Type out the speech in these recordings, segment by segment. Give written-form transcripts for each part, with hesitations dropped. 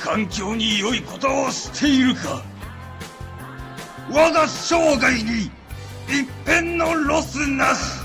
環境に良いことをしているか。我が生涯に一片のロスなし。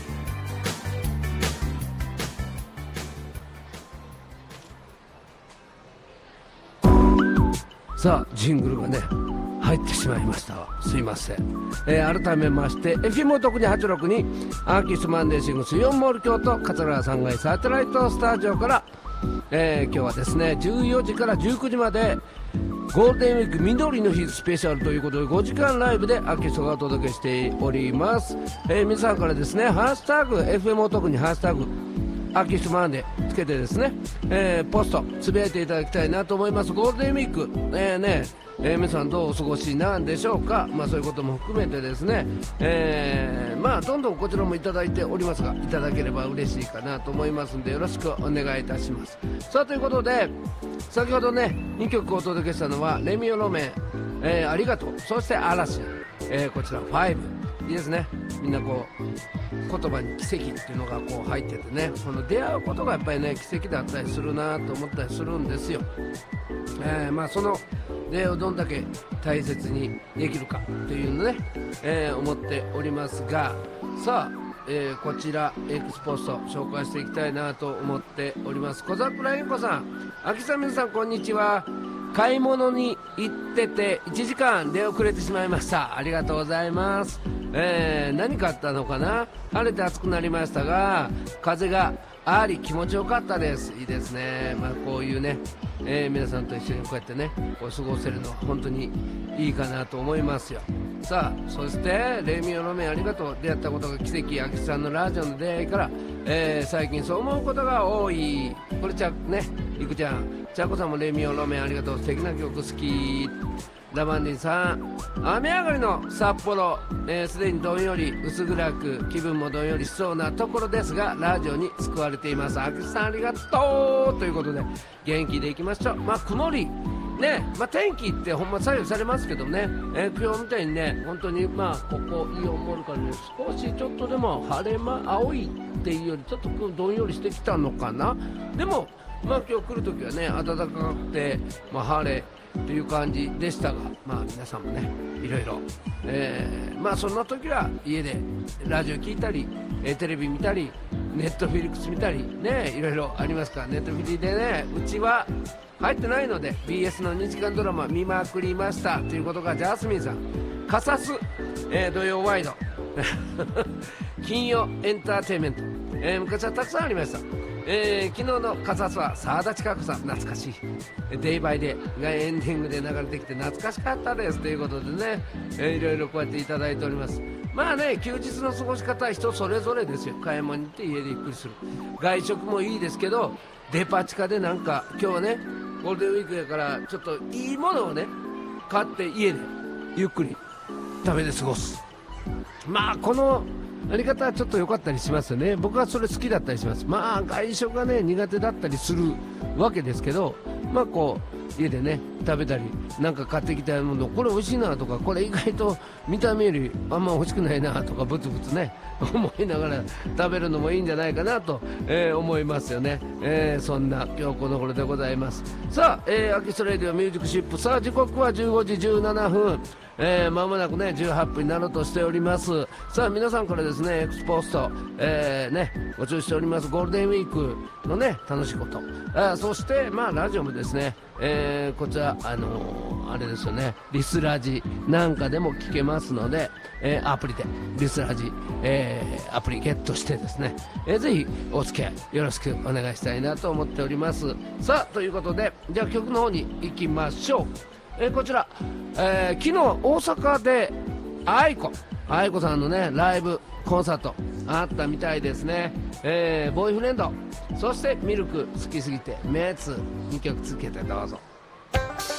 さあジングルがね入ってしまいましたわ、すいません。改めまして FM 特に862アーキストマンデーシングス4モール京都桂3階サテライトスタジオから、今日はですね14時から19時までゴールデンウィーク緑の日スペシャルということで5時間ライブでアーキストがお届けしております。皆さんからですねハッシュタグ FM 特にハッシュタグアーキストマンデーつけてですね、ポストつぶやいていただきたいなと思います。ゴールデンウィーク、皆さんどうお過ごしなんでしょうか。そういうことも含めてですね、どんどんこちらもいただいておりますが、いただければ嬉しいかなと思いますのでよろしくお願いいたします。さあということで先ほどね2曲お届けしたのはレミオロメン、ありがとう、そして嵐、こちら5いいですね。みんなこう言葉に奇跡っていうのがこう入っててね、この出会うことがやっぱりね奇跡だったりするなと思ったりするんですよ。その出会いをどんだけ大切にできるかというのね、思っておりますが、さあ、こちらエクスポスト紹介していきたいなと思っております。小桜ゆんこさん、秋雨さんこんにちは。買い物に行ってて1時間出遅れてしまいました。ありがとうございます。何買ったのかな。晴れて暑くなりましたが風があり気持ちよかったです。いいですね。こういうね、皆さんと一緒にこうやってねこう過ごせるのは本当にいいかなと思いますよ。さあそしてレミオロメンありがとう、出会ったことが奇跡、秋さんのラジオの出会いから、最近そう思うことが多い。これちゃねいくちゃん、ちゃこさんもレミオロメンありがとう、素敵な曲好き。ラバンディさん、雨上がりの札幌、すでにどんより薄暗く気分もどんよりしそうなところですがラジオに救われています。秋さんありがとうということで元気でいきましょう。曇りね、天気ってほんま左右されますけどね、今日みたいにね本当にここイオンモールからね少しちょっとでも晴れ青いっていうよりちょっとどんよりしてきたのかな。でも今日来るときはね暖かくて、晴れという感じでしたが、皆さんもねいろいろ、そんな時は家でラジオ聞いたり、テレビ見たりネットフィリックス見たりね、いろいろありますから。ネットフィリでねうちは入ってないので BS の2時間ドラマ見まくりましたということがジャスミンさん、カサス、土曜ワイド金曜エンターテインメント、昔はたくさんありました。昨日のカサスは沢田千佳子さん、懐かしいデイバイデイがエンディングで流れてきて懐かしかったですということでね、いろいろこうやっていただいております。休日の過ごし方は人それぞれですよ。買い物に行って家でゆっくりする、外食もいいですけどデパ地下でなんか今日はねゴールデンウィークやからちょっといいものをね買って家でゆっくり食べて過ごす、このやり方はちょっと良かったりしますよね。僕はそれ好きだったりします。外食がね苦手だったりするわけですけど、こう家でね食べたりなんか買ってきたものこれ美味しいなとかこれ意外と見た目よりあんま美味しくないなとかブツブツね思いながら食べるのもいいんじゃないかなと、思いますよね。そんな今日この頃でございます。さあ、アキストレディオミュージックシップ、さあ時刻は15時17分、間もなくね18分になろうとしております。さあ皆さんからですねエクスポスト、ご注意しておりますゴールデンウィークのね楽しいこと、そしてラジオもですね、こちらあれですよね、リスラジなんかでも聞けますので、アプリでリスラジ、アプリゲットしてですね、ぜひお付き合いよろしくお願いしたいなと思っております。さあということでじゃあ曲の方に行きましょう。こちら、昨日大阪で愛子さんのねライブコンサートあったみたいですね。ボーイフレンドそしてミルク好きすぎてメツ2曲つけてどうぞ。